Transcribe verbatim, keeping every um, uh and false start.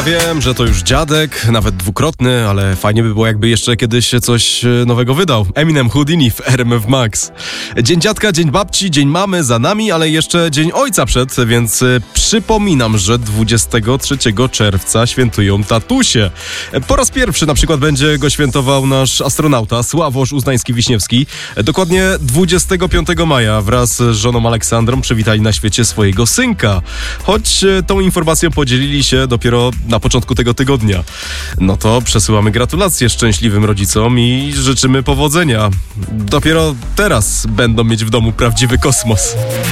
Ja wiem, że to już dziadek, nawet dwukrotny, ale fajnie by było, jakby jeszcze kiedyś coś nowego wydał. Eminem Houdini w R M F Max. Dzień dziadka, dzień babci, dzień mamy za nami, ale jeszcze dzień ojca przed, więc przypominam, że dwudziestego trzeciego czerwca świętują tatusie. Po raz pierwszy na przykład będzie go świętował nasz astronauta Sławosz Uznański-Wiśniewski. Dokładnie dwudziestego piątego maja wraz z żoną Aleksandrą przywitali na świecie swojego synka. Choć tą informacją podzielili się dopiero na początku tego tygodnia. No to przesyłamy gratulacje szczęśliwym rodzicom i życzymy powodzenia. Dopiero teraz będą mieć w domu prawdziwy kosmos.